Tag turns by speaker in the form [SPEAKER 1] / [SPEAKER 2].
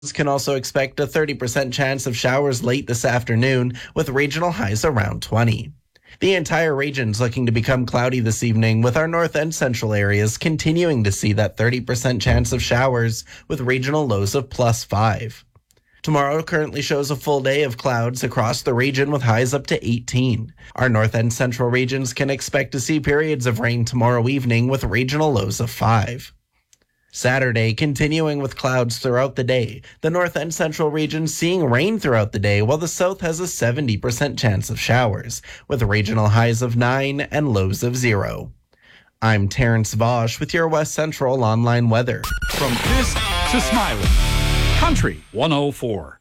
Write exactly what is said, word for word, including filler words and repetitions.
[SPEAKER 1] Can also expect a thirty percent chance of showers late this afternoon, with regional highs around twenty. The entire region's looking to become cloudy this evening, with our north and central areas continuing to see that thirty percent chance of showers, with regional lows of plus five. Tomorrow currently shows a full day of clouds across the region with highs up to eighteen. Our north and central regions can expect to see periods of rain tomorrow evening with regional lows of five. Saturday, continuing with clouds throughout the day. The north and central regions seeing rain throughout the day, while the south has a seventy percent chance of showers, with regional highs of nine and lows of zero. I'm Terrence Vosch with your West Central online weather.
[SPEAKER 2] From Fisk to Smiley, Country one oh four.